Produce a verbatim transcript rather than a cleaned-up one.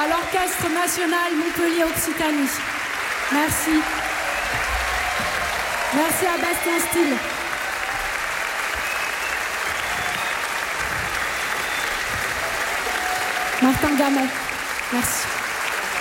à l'Orchestre National Montpellier-Occitanie. Merci. Merci à Bastien Steele. Martin Gamon. Merci.